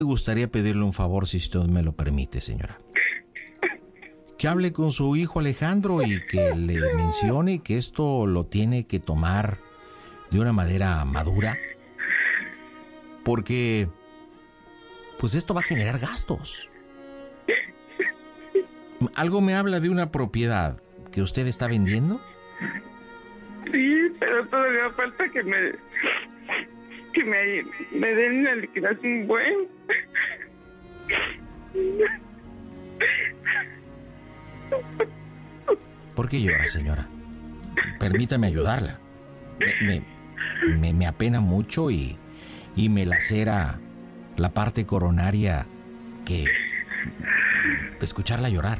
Me gustaría pedirle un favor, si usted me lo permite, señora. Que hable con su hijo Alejandro y que le mencione que esto lo tiene que tomar de una manera madura. Porque, pues esto va a generar gastos. Algo me habla de una propiedad que usted está vendiendo. Sí, pero todavía falta que me den una liquidación buena. ¿Por qué llora, señora? Permítame ayudarla. Me apena mucho y me lacera la parte coronaria que escucharla llorar.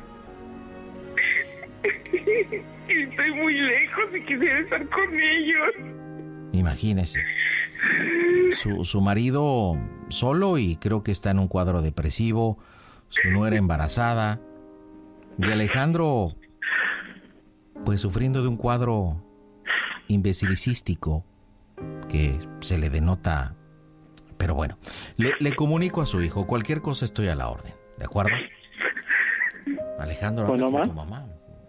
Estoy muy lejos y quisiera estar con ellos. Imagínese. Su marido solo y creo que está en un cuadro depresivo. Su nuera embarazada. Y Alejandro, pues sufriendo de un cuadro imbecilicístico que se le denota. Pero bueno, le comunico a su hijo. Cualquier cosa estoy a la orden. ¿De acuerdo? Alejandro, habla con tu mamá.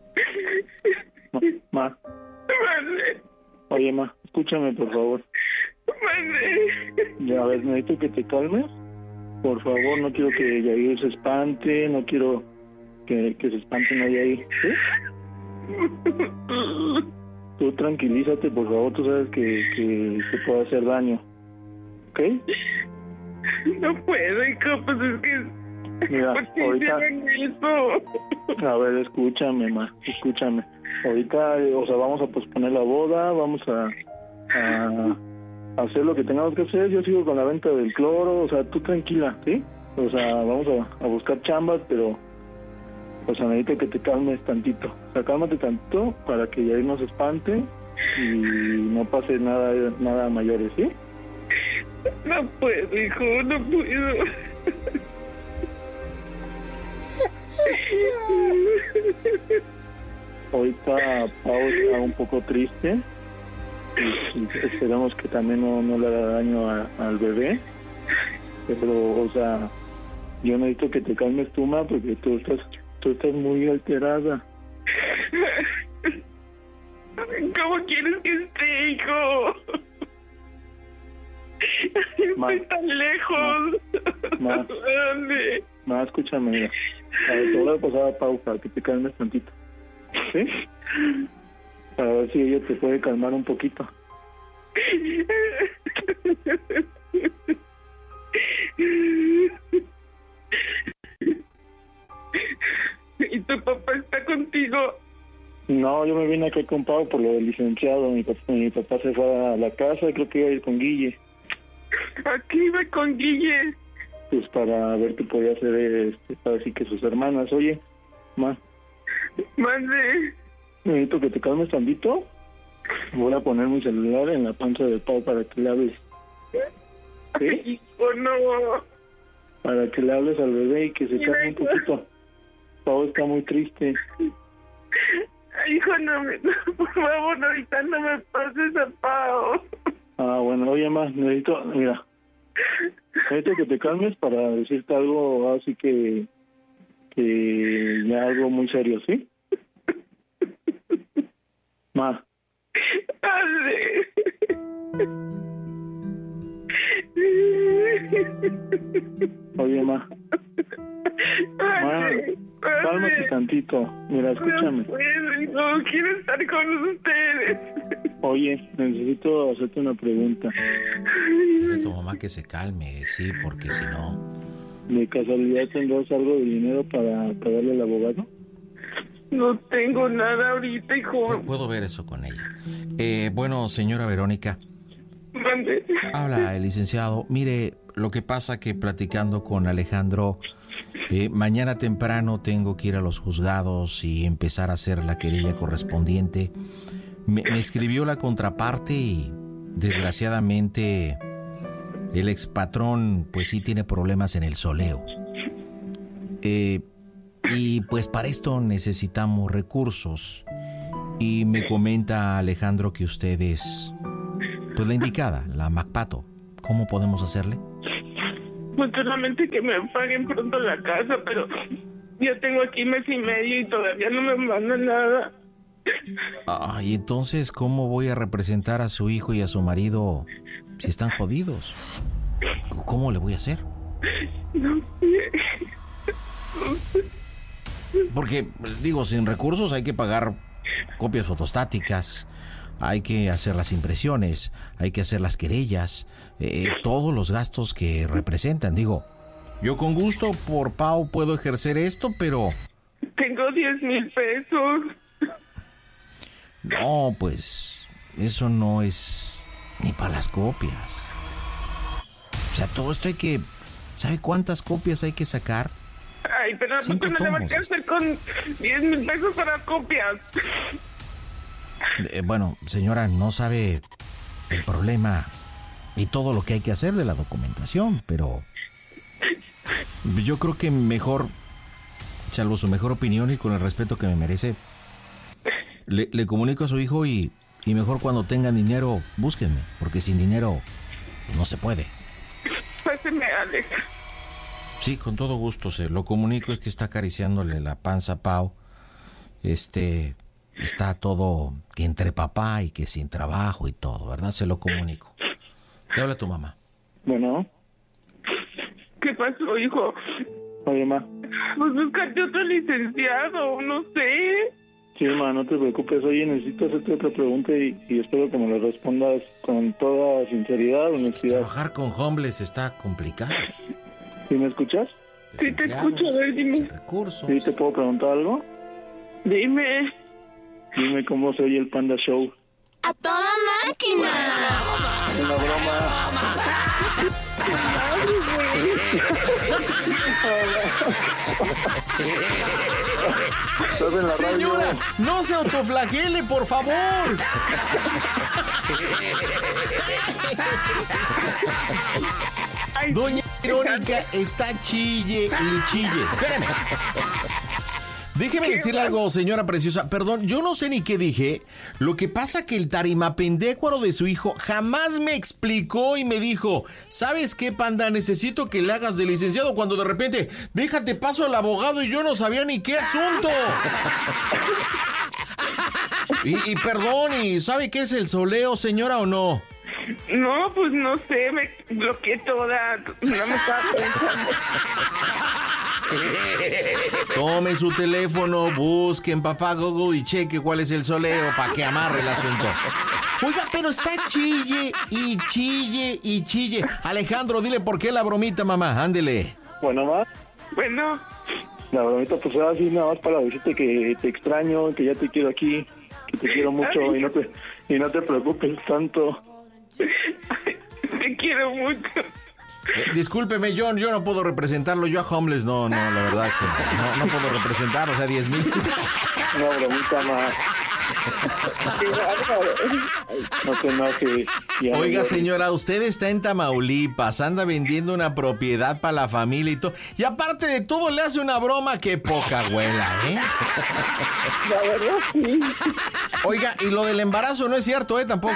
Ma. Oye, ma, escúchame, por favor. Ya, a ver, necesito que te calmes. Por favor, no quiero que Yair se espante, no quiero que se espante nadie ahí. ¿Sí? Tú tranquilízate, por favor, tú sabes que te puede hacer daño. ¿Ok? No puedo, hijo, pues es que... Mira, ¿por qué ahorita... hicieron eso? A ver, escúchame, ma, escúchame. Ahorita, o sea, vamos a posponer la boda, vamos a hacer lo que tengamos que hacer. Yo sigo con la venta del cloro, o sea, tú tranquila, ¿sí? O sea, vamos a buscar chambas, pero, o sea, necesito que te calmes tantito. O sea, cálmate tantito para que ya no se espante y no pase nada mayores, ¿sí? No puedo, hijo, no puedo. Ahorita Pau está un poco triste y esperamos que también no le haga daño al bebé, pero, o sea, yo necesito que te calmes tú, ma, porque tú estás muy alterada. ¿Cómo quieres que esté, hijo? Estoy tan lejos. Ma, escúchame, mira. A ver, te voy a pasar a Pau para que te calmes tantito. ¿Sí? Para ver si ella te puede calmar un poquito. ¿Y tu papá está contigo? No, yo me vine acá con Pau por lo del licenciado. Mi papá se fue a la casa y creo que iba a ir con Guille. ¿A qué iba con Guille? Pues para ver qué podía hacer, para decir que sus hermanas. Oye, ma. Mande. Necesito que te calmes tantito. Voy a poner mi celular en la panza de Pau para que le hables. ¿Sí? ¡Oh, no! Para que le hables al bebé y que se calme un poquito. Pau está muy triste. Hijo, no, por favor, ahorita no me pases a Pau. Ah, bueno, oye, ma, necesito que te calmes para decirte algo así que ya algo muy serio, ¿sí? Ma. Padre. Oye, ma. Ma, cálmate tantito. Mira, escúchame. No puedo, no quiero estar con ustedes. Oye, necesito hacerte una pregunta. Dile a tu mamá que se calme, sí, porque si no... ¿De casualidad tendrás algo de dinero para pagarle al abogado? No tengo nada ahorita, hijo. Puedo ver eso con ella. Bueno, señora Verónica. Mande. Habla el licenciado. Mire, lo que pasa que platicando con Alejandro, mañana temprano tengo que ir a los juzgados y empezar a hacer la querella correspondiente. Me escribió la contraparte y desgraciadamente el expatrón pues sí tiene problemas en el soleo. Y pues para esto necesitamos recursos. Y me comenta Alejandro que usted es pues la indicada, la Macpato. ¿Cómo podemos hacerle? Pues solamente que me paguen pronto la casa, pero ya tengo aquí 1 mes y medio y todavía no me mandan nada. Y entonces, ¿cómo voy a representar a su hijo y a su marido si están jodidos? ¿Cómo le voy a hacer? No sé. Porque, digo, sin recursos hay que pagar copias fotostáticas, hay que hacer las impresiones, hay que hacer las querellas, todos los gastos que representan. Digo, yo con gusto por Pau puedo ejercer esto, pero... Tengo 10,000 pesos. No, pues eso no es ni para las copias. O sea, todo esto hay que... ¿Sabe cuántas copias hay que sacar? Ay, pero ¿a poco no le va a alcanzar con 10,000 pesos para copias? Bueno, señora, no sabe el problema y todo lo que hay que hacer de la documentación, pero yo creo que mejor, salvo su mejor opinión y con el respeto que me merece, le comunico a su hijo y mejor cuando tengan dinero, búsquenme, porque sin dinero no se puede. Páseme, Alex. Sí, con todo gusto, se lo comunico, es que está acariciándole la panza a Pau. Está todo que entre papá y que sin trabajo y todo, ¿verdad? Se lo comunico. ¿Qué habla tu mamá? Bueno. ¿Qué pasó, hijo? Oye, ma. Pues búscate otro licenciado, no sé. Sí, ma, no te preocupes. Oye, necesito hacerte otra pregunta y espero que me la respondas con toda sinceridad, honestidad. Trabajar con homeless está complicado. ¿Sí me escuchas? Sí, te escucho, a ver, dime. Recursos. ¿Sí te puedo preguntar algo? Dime. Dime cómo se oye el Panda Show. ¡A toda máquina! Una broma. ¿Estás en la Señora, radio? no se autoflagele, por favor. Doña Verónica está chille y chille. Espérame. Déjeme decirle algo, señora preciosa. Perdón, yo no sé ni qué dije. Lo que pasa que el tarimapendécuaro de su hijo jamás me explicó y me dijo: ¿sabes qué, Panda? Necesito que le hagas de licenciado, cuando de repente, déjate paso al abogado, y yo no sabía ni qué asunto. Y perdón, ¿y sabe qué es el soleo, señora, o no? No, pues no sé, me bloqueé toda. No me estaba pensando. Tome su teléfono, busque en papá Google y cheque cuál es el soleo para que amarre el asunto. Oiga, pero está chille y chille y chille. Alejandro, dile por qué la bromita, mamá, ándele. Bueno, ma. Bueno, La bromita pues era así nada más para decirte que te extraño, que ya te quiero aquí, que te quiero mucho y no te preocupes tanto. te quiero mucho. Discúlpeme, yo no puedo representarlo. Yo a homeless no, la verdad es que no puedo representar, o sea, 10,000. Una bromita más. No te enojes. Oiga, señora, usted está en Tamaulipas, anda vendiendo una propiedad para la familia y todo, y aparte de todo le hace una broma que poca huela, ¿eh? La verdad, sí. Oiga, y lo del embarazo no es cierto, tampoco.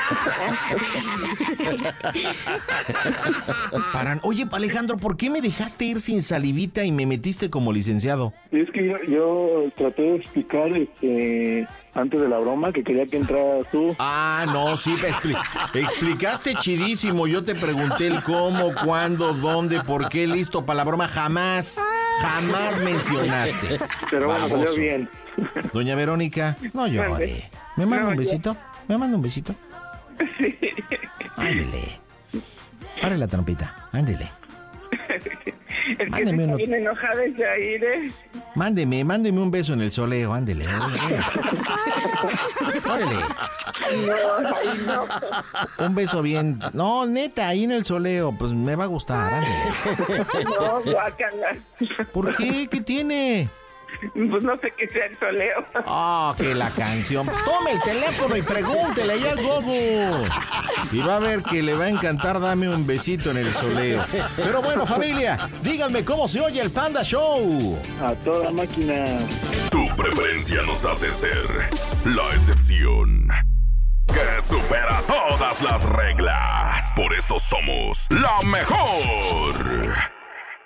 Oye, Alejandro, ¿por qué me dejaste ir sin salivita y me metiste como licenciado? Es que yo traté de explicar antes de la broma que quería que entraras tú. Ah, no, sí, explicaste chidísimo. Yo te pregunté el cómo, cuándo, dónde, por qué, listo para la broma. Jamás mencionaste. Pero bueno, salió bien. Doña Verónica, no llore. ¿Me manda un besito? ¿Me manda un besito? Sí. Ándele. Pare la trompita, ándele. Es que está bien enojada ese aire. Mándeme un beso en el soleo, ándele. Órale. No. Un beso bien. No, neta, ahí en el soleo, pues me va a gustar, ándele. No, guácala. ¿Por qué? ¿Qué tiene? Pues no sé qué sea el soleo. Que la canción. Pues tome el teléfono y pregúntele ahí al Gogo. Y va a ver que le va a encantar. Dame un besito en el soleo. Pero bueno, familia, díganme cómo se oye el Panda Show. A toda máquina. Tu preferencia nos hace ser la excepción. que supera todas las reglas. Por eso somos la mejor.